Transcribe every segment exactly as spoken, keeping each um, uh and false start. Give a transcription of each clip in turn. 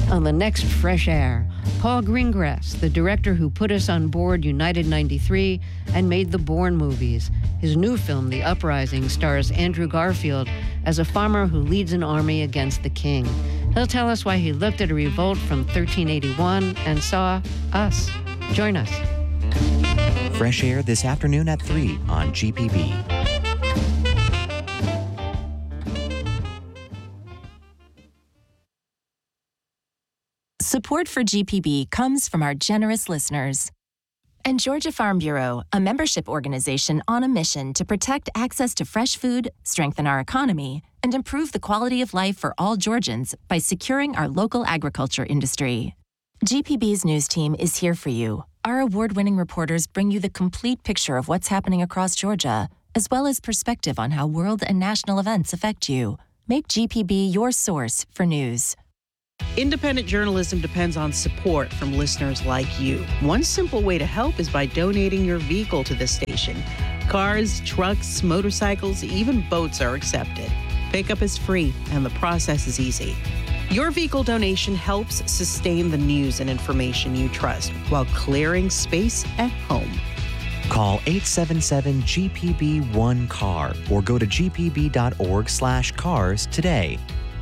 On the next Fresh Air, Paul Greengrass, the director who put us on board United ninety-three and made the Bourne movies. His new film, The Uprising, stars Andrew Garfield as a farmer who leads an army against the king. He'll tell us why he looked at a revolt from thirteen eighty-one and saw us. Join us. Fresh Air this afternoon at three on G P B. Support for G P B comes from our generous listeners. And Georgia Farm Bureau, a membership organization on a mission to protect access to fresh food, strengthen our economy, and improve the quality of life for all Georgians by securing our local agriculture industry. G P B's news team is here for you. Our award-winning reporters bring you the complete picture of what's happening across Georgia, as well as perspective on how world and national events affect you. Make G P B your source for news. Independent journalism depends on support from listeners like you. One simple way to help is by donating your vehicle to this station. Cars, trucks, motorcycles, even boats are accepted. Pickup is free, and the process is easy. Your vehicle donation helps sustain the news and information you trust while clearing space at home. Call eight seven seven G P B one C A R or go to g p b dot org slash cars today.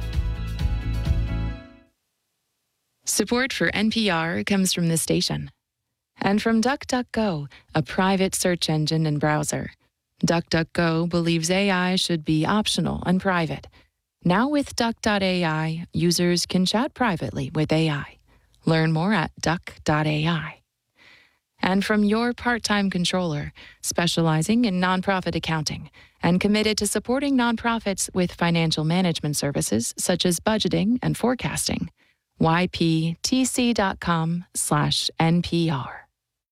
Support for N P R comes from this station and from DuckDuckGo, a private search engine and browser. DuckDuckGo believes A I should be optional and private. Now with Duck dot A I, users can chat privately with A I. Learn more at duck dot A I. And from your part-time controller, specializing in nonprofit accounting and committed to supporting nonprofits with financial management services such as budgeting and forecasting. y p t c dot com slash N P R.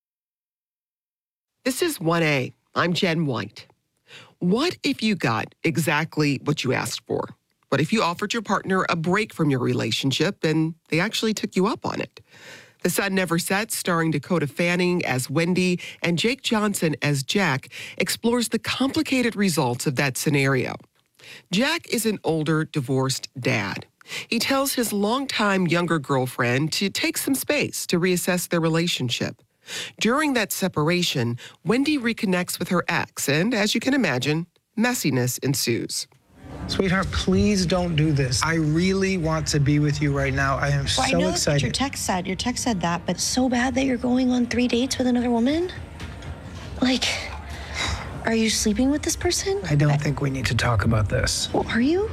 This is one A. I'm Jen White. What if you got exactly what you asked for? What if you offered your partner a break from your relationship and they actually took you up on it? The Sun Never Sets, starring Dakota Fanning as Wendy and Jake Johnson as Jack, explores the complicated results of that scenario. Jack is an older, divorced dad. He tells his longtime younger girlfriend to take some space to reassess their relationship. During that separation, Wendy reconnects with her ex, and as you can imagine, messiness ensues. Sweetheart, please don't do this. I really want to be with you right now. I am well, so I know excited. What your text said. Your text said that, but so bad that you're going on three dates with another woman? Like, are you sleeping with this person? I don't I... think we need to talk about this. Well, are you?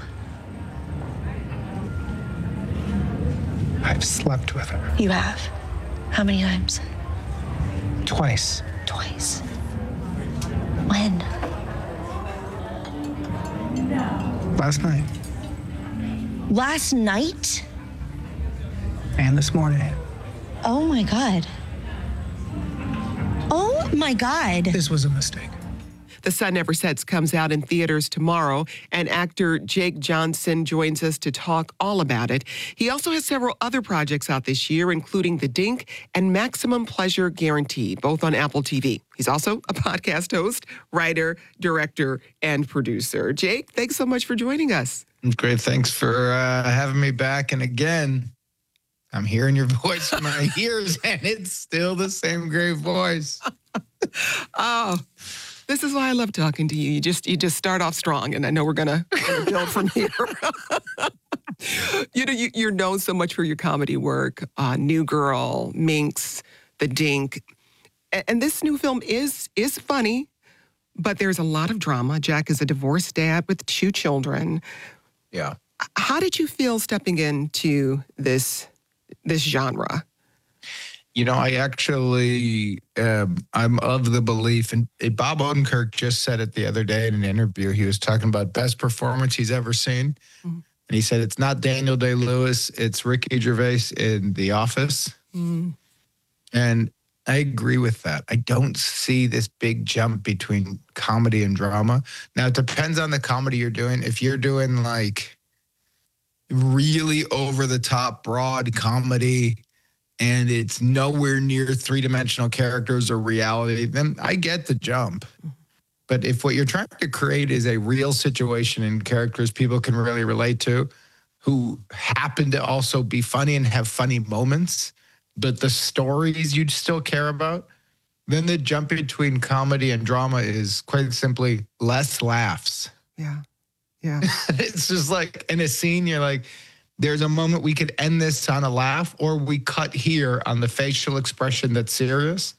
I've slept with her. You have? How many times? Twice. Twice? When? Last night. Last night? And this morning. Oh my God. Oh my God. This was a mistake. The Sun Never Sets comes out in theaters tomorrow, and actor Jake Johnson joins us to talk all about it. He also has several other projects out this year, including The Dink and Maximum Pleasure Guaranteed, both on Apple T V. He's also a podcast host, writer, director, and producer. Jake, thanks so much for joining us. Great. Thanks for uh, having me back. And again, I'm hearing your voice in my ears, and it's still the same great voice. Oh, this is why I love talking to you. You just you just start off strong, and I know we're gonna, gonna build from here. you know, you, you're known so much for your comedy work, uh, New Girl, Minx, The Dink, and, and this new film is is funny, but there's a lot of drama. Jack is a divorced dad with two children. Yeah. How did you feel stepping into this this genre? You know, I actually, um, I'm of the belief, and Bob Odenkirk just said it the other day in an interview. He was talking about best performance he's ever seen. Mm-hmm. And he said, it's not Daniel Day-Lewis, it's Ricky Gervais in The Office. Mm-hmm. And I agree with that. I don't see this big jump between comedy and drama. Now, it depends on the comedy you're doing. If you're doing like really over-the-top, broad comedy, and it's nowhere near three-dimensional characters or reality, then I get the jump. But if what you're trying to create is a real situation and characters people can really relate to, who happen to also be funny and have funny moments, but the stories you'd still care about. Then the jump between comedy and drama is quite simply less laughs. Yeah. Yeah. It's just like in a scene, you're like, there's a moment we could end this on a laugh, or we cut here on the facial expression that's serious.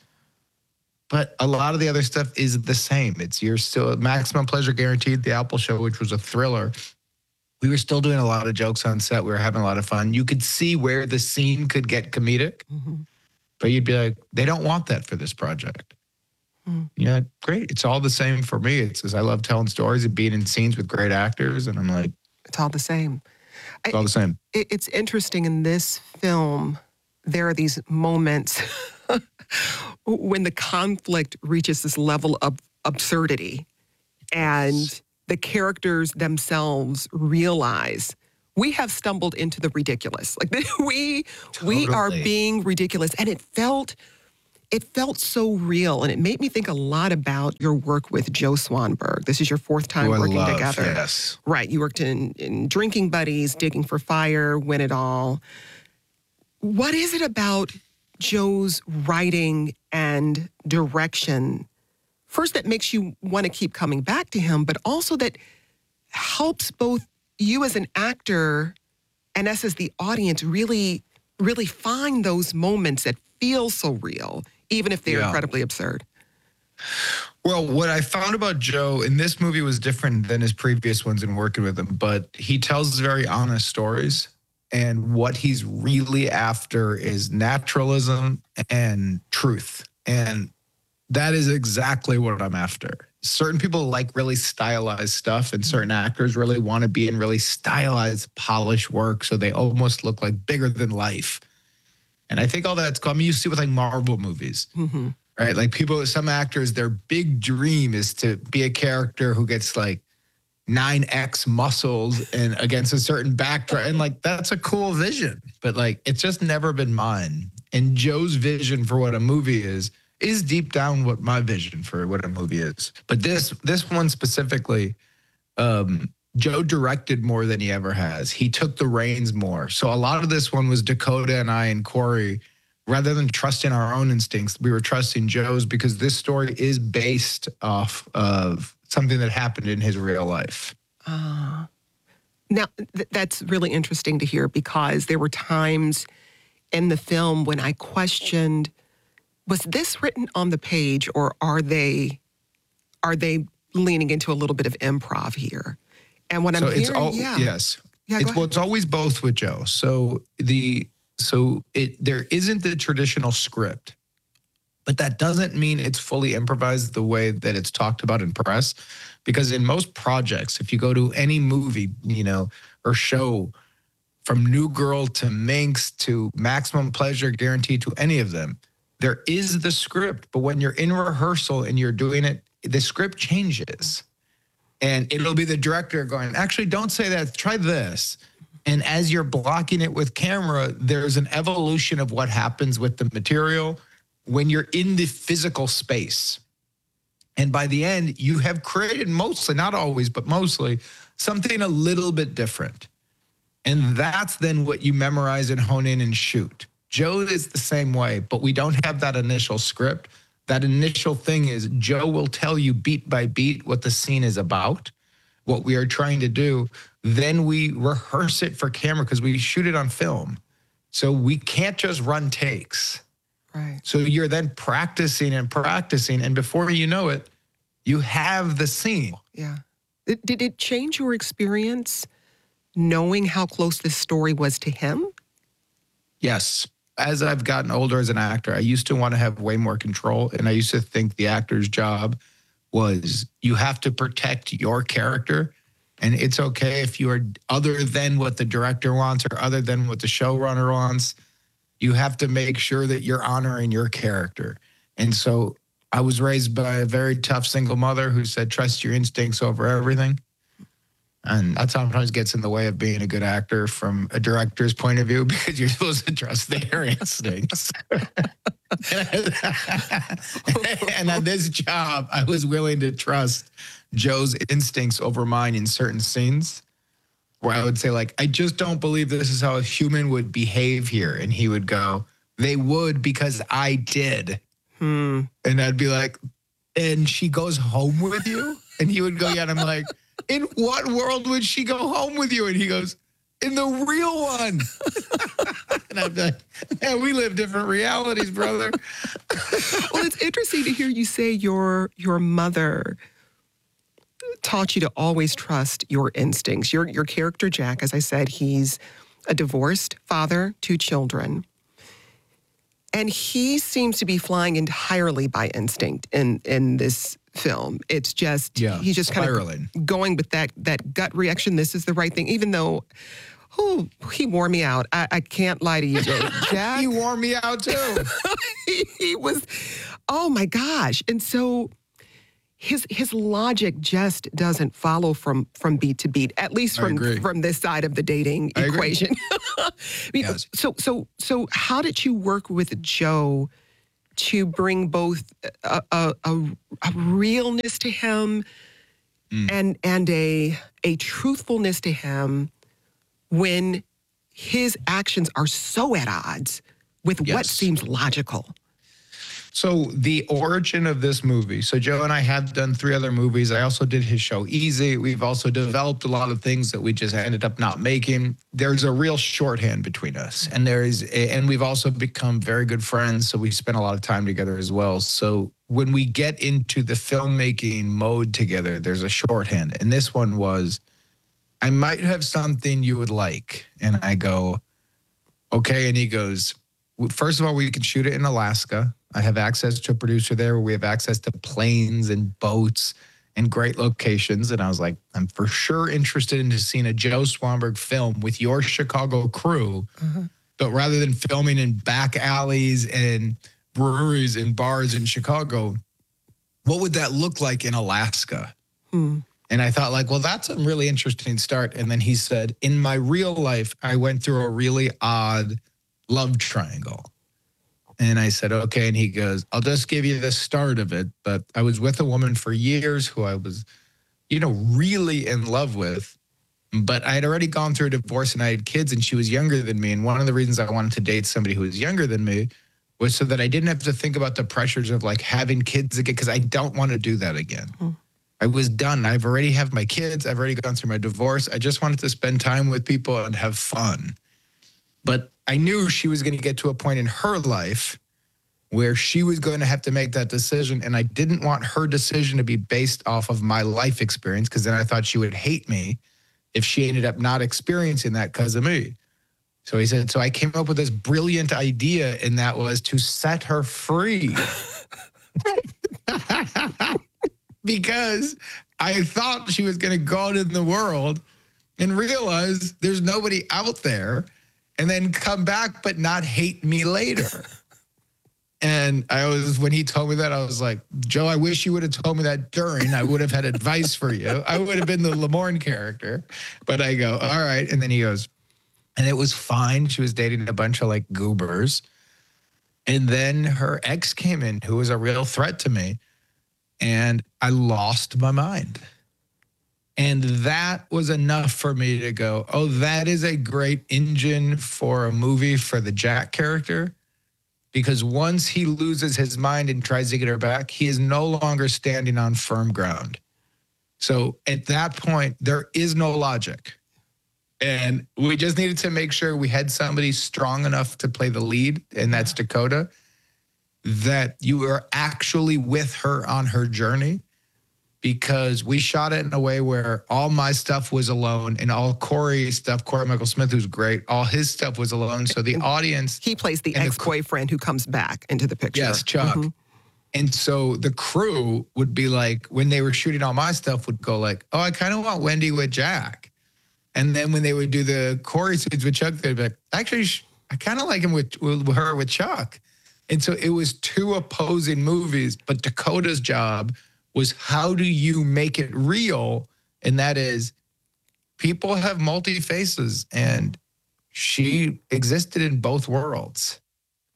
But a lot of the other stuff is the same. It's you're still Maximum Pleasure Guaranteed, the Apple Show, which was a thriller. We were still doing a lot of jokes on set. We were having a lot of fun. You could see where the scene could get comedic, mm-hmm. but you'd be like, they don't want that for this project. Mm. Yeah, great. It's all the same for me. It's because I love telling stories and being in scenes with great actors. And I'm like, it's all the same. It's all the same. It, it's interesting in this film, there are these moments when the conflict reaches this level of absurdity and the characters themselves realize we have stumbled into the ridiculous. Like we totally. we are being ridiculous. And it felt it felt so real. And it made me think a lot about your work with Joe Swanberg. This is your fourth time Who I working love, together. Yes. Right. You worked in, in Drinking Buddies, Digging for Fire, Win It All. What is it about Joe's writing and direction, first, that makes you want to keep coming back to him, but also that helps both you as an actor and us as the audience really, really find those moments that feel so real, even if they're yeah. incredibly absurd? Well, what I found about Joe in this movie was different than his previous ones in working with him, but he tells very honest stories. And what he's really after is naturalism and truth. And that is exactly what I'm after. Certain people like really stylized stuff, and certain actors really want to be in really stylized, polished work, so they almost look like bigger than life. And I think all that's cool. I mean, you see with like Marvel movies, mm-hmm. right? Like people, some actors, their big dream is to be a character who gets like nine X muscles and against a certain backdrop. And like, that's a cool vision, but like, it's just never been mine. And Joe's vision for what a movie is, is deep down what my vision for what a movie is. But this, this one specifically, um, Joe directed more than he ever has. He took the reins more. So a lot of this one was Dakota and I and Corey, rather than trusting our own instincts, we were trusting Joe's, because this story is based off of something that happened in his real life. Uh, now, th- that's really interesting to hear, because there were times in the film when I questioned, was this written on the page, or are they are they leaning into a little bit of improv here? And what so I'm it's hearing, all, yeah. yes. Yeah, it's, well, it's always both with Joe. So the so it there isn't the traditional script. But that doesn't mean it's fully improvised the way that it's talked about in press. Because in most projects, if you go to any movie, you know, or show, from New Girl to Minx to Maximum Pleasure Guaranteed to any of them, there is the script. But when you're in rehearsal and you're doing it, the script changes. And it'll be the director going, actually, don't say that, try this. And as you're blocking it with camera, there's an evolution of what happens with the material when you're in the physical space. And by the end, you have created mostly, not always, but mostly, something a little bit different. And that's then what you memorize and hone in and shoot. Joe is the same way, but we don't have that initial script. That initial thing is Joe will tell you beat by beat what the scene is about, what we are trying to do. Then we rehearse it for camera because we shoot it on film. So we can't just run takes. Right. So you're then practicing and practicing, and before you know it, you have the scene. Yeah. Did, did it change your experience knowing how close this story was to him? Yes. As I've gotten older as an actor, I used to want to have way more control, and I used to think the actor's job was you have to protect your character, and it's okay if you are other than what the director wants or other than what the showrunner wants. You have to make sure that you're honoring your character. And so I was raised by a very tough single mother who said, trust your instincts over everything. And that sometimes gets in the way of being a good actor from a director's point of view, because you're supposed to trust their instincts. And on this job, I was willing to trust Joe's instincts over mine in certain scenes. where I would say, like, I just don't believe this is how a human would behave here. And he would go, they would because I did. Hmm. And I'd be like, and she goes home with you? And he would go, yeah. And I'm like, in what world would she go home with you? And he goes, in the real one. And I'm like, man, we live different realities, brother. Well, it's interesting to hear you say your your mother taught you to always trust your instincts. Your your character, Jack, as I said, he's a divorced father, two children. And he seems to be flying entirely by instinct in, in this film. It's just, yeah, he's just kind spiraling. of going with that that gut reaction. This is the right thing, even though, oh, he wore me out. I, I can't lie to you, Jack. He wore me out too. he, he was, oh my gosh. And so his his logic just doesn't follow from from beat to beat, at least I from agree. from this side of the dating I agree. equation. I mean, Yes. So so so how did you work with Joe to bring both a a, a, a realness to him Mm. and and a a truthfulness to him when his actions are so at odds with what Yes. seems logical? So the origin of this movie. So Joe and I have done three other movies. I also did his show Easy. We've also developed a lot of things that we just ended up not making. There's a real shorthand between us, and there is, and we've also become very good friends. So we spend a lot of time together as well. So when we get into the filmmaking mode together, there's a shorthand, and this one was, I might have something you would like, and I go, okay, and he goes, first of all, we can shoot it in Alaska. I have access to a producer there where we have access to planes and boats and great locations. And I was like, I'm for sure interested in seeing a Joe Swanberg film with your Chicago crew. Uh-huh. But rather than filming in back alleys and breweries and bars in Chicago, what would that look like in Alaska? Hmm. And I thought, like, well, that's a really interesting start. And then he said, in my real life, I went through a really odd love triangle. And I said, okay. And he goes, I'll just give you the start of it. But I was with a woman for years who I was, you know, really in love with. But I had already gone through a divorce and I had kids and she was younger than me. And one of the reasons I wanted to date somebody who was younger than me was so that I didn't have to think about the pressures of like having kids again, because I don't want to do that again. Mm. I was done. I've already have my kids. I've already gone through my divorce. I just wanted to spend time with people and have fun. But I knew she was going to get to a point in her life where she was going to have to make that decision. And I didn't want her decision to be based off of my life experience, because then I thought she would hate me if she ended up not experiencing that because of me. So he said, so I came up with this brilliant idea, and that was to set her free. Because I thought she was going to go out in the world and realize there's nobody out there, and then come back but not hate me later. And I was, when he told me that, I was like, Joe, I wish you would have told me that during. I would have had advice for you. I would have been the Lamorne character. But I go, all right. And then he goes, and it was fine. She was dating a bunch of like goobers. And then her ex came in, who was a real threat to me. And I lost my mind. And that was enough for me to go, oh, that is a great engine for a movie for the Jack character. Because once he loses his mind and tries to get her back, he is no longer standing on firm ground. So at that point, there is no logic. And we just needed to make sure we had somebody strong enough to play the lead, and that's Dakota, that you were actually with her on her journey. Because we shot it in a way where all my stuff was alone and all Corey's stuff, Corey Michael Smith, who's great, all his stuff was alone. So the audience... He plays the and the- ex-boyfriend who comes back into the picture. Yes, Chuck. Mhm. And so the crew would be like, when they were shooting all my stuff, would go like, oh, I kind of want Wendy with Jack. And then when they would do the Corey scenes with Chuck, they'd be like, actually, sh- I kind of like him with, with her with Chuck. And so it was two opposing movies, but Dakota's job was, how do you make it real? And that is, people have multi faces, and she existed in both worlds.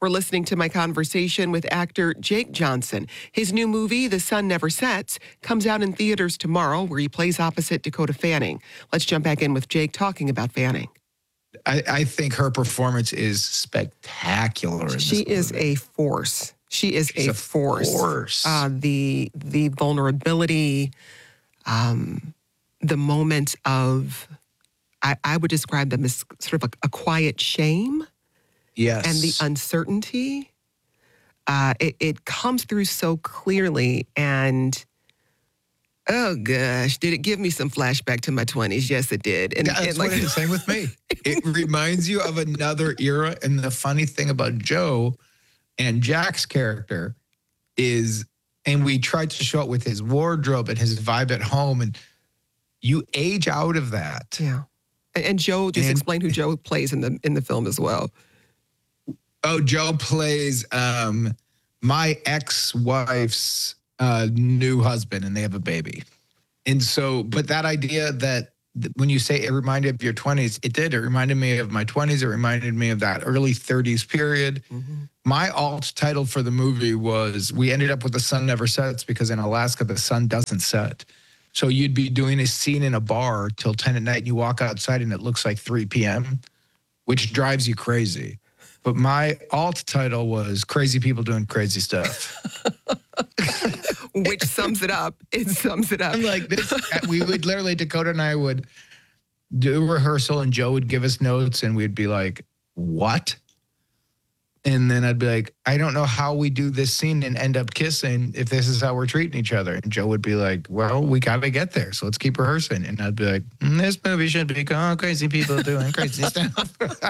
We're listening to my conversation with actor Jake Johnson. His new movie, The Sun Never Sets, comes out in theaters tomorrow, where he plays opposite Dakota Fanning. Let's jump back in with Jake talking about Fanning. I, I think her performance is spectacular. In she this is movie. a force. She is She's a, a force. force. Uh, the the vulnerability, um, the moments of, I, I would describe them as sort of a, a quiet shame. Yes. And the uncertainty. Uh, it, it comes through so clearly. And oh gosh, did it give me some flashback to my twenties? Yes, it did. And, yeah, that's and like, like, the same with me. It reminds you of another era. And the funny thing about Joe and Jack's character is, and we tried to show it with his wardrobe and his vibe at home, and you age out of that. Yeah. And, and Joe, just and, explain who Joe plays in the in the film as well. Oh, Joe plays um, my ex-wife's uh, new husband, and they have a baby. And so, but that idea that th- when you say it reminded of your twenties, it did. It reminded me of my twenties. It reminded me of that early thirties period. Mm-hmm. My alt title for the movie was, we ended up with The Sun Never Sets, because in Alaska, the sun doesn't set. So you'd be doing a scene in a bar till ten at night, and you walk outside and it looks like three p.m., which drives you crazy. But my alt title was Crazy People Doing Crazy Stuff. Which sums it up. It sums it up. I'm like, this, we would literally, Dakota and I would do rehearsal, and Joe would give us notes, and we'd be like, what? And then I'd be like, I don't know how we do this scene and end up kissing if this is how we're treating each other. And Joe would be like, well, we got to get there, so let's keep rehearsing. And I'd be like, mm, this movie should be called Crazy People Doing Crazy Stuff.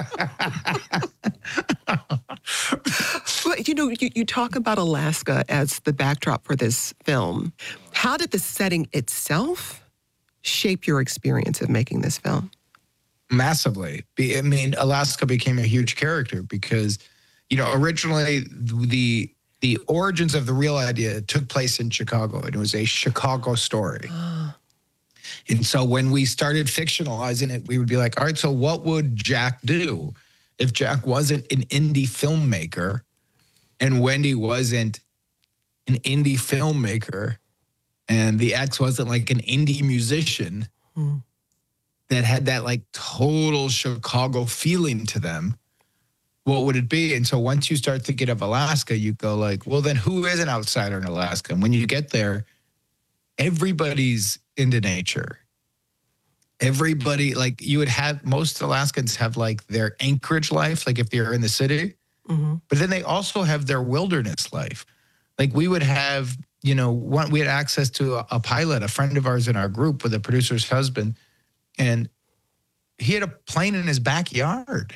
Well, you know, you, you talk about Alaska as the backdrop for this film. How did the setting itself shape your experience of making this film? Massively. I mean, Alaska became a huge character because, you know, originally the the origins of the real idea took place in Chicago, and it was a Chicago story. And so when we started fictionalizing it, we would be like, all right, so what would Jack do if Jack wasn't an indie filmmaker and Wendy wasn't an indie filmmaker and the ex wasn't like an indie musician mm. that had that like total Chicago feeling to them? What would it be? And so once you start thinking of Alaska, you go like, well, then who is an outsider in Alaska? And when you get there, everybody's into nature. Everybody, like you would have, most Alaskans have like their Anchorage life, like if they're in the city, mm-hmm. but then they also have their wilderness life. Like we would have, you know, one, we had access to a, a pilot, a friend of ours in our group with a producer's husband, and he had a plane in his backyard.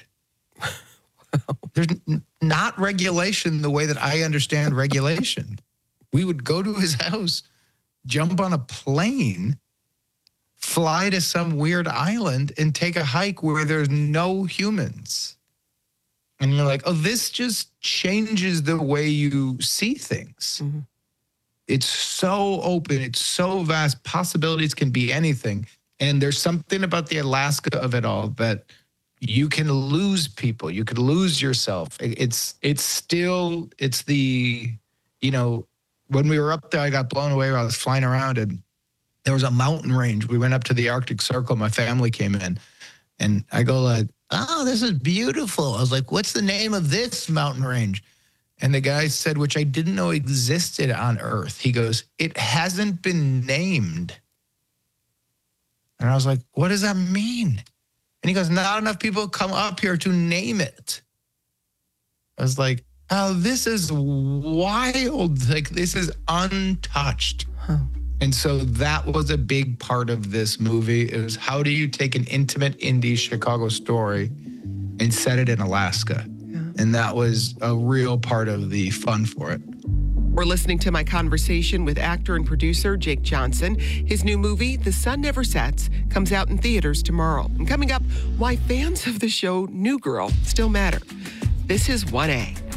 There's n- not regulation the way that I understand regulation. We would go to his house, jump on a plane, fly to some weird island, and take a hike where there's no humans. And you're like, oh, this just changes the way you see things. Mm-hmm. It's so open. It's so vast. Possibilities can be anything. And there's something about the Alaska of it all that you can lose people. You could lose yourself. It's it's still, it's the, you know, when we were up there, I got blown away while I was flying around, and there was a mountain range. We went up to the Arctic Circle. My family came in, and I go like, oh, this is beautiful. I was like, what's the name of this mountain range? And the guy said, which I didn't know existed on Earth. He goes, it hasn't been named. And I was like, what does that mean? And he goes, not enough people come up here to name it. I was like, oh, this is wild. Like, this is untouched. Huh. And so that was a big part of this movie. It was, how do you take an intimate indie Chicago story and set it in Alaska? Yeah. And that was a real part of the fun for it. We're listening to my conversation with actor and producer Jake Johnson. His new movie, The Sun Never Sets, comes out in theaters tomorrow. And coming up, why fans of the show New Girl still matter. This is one A.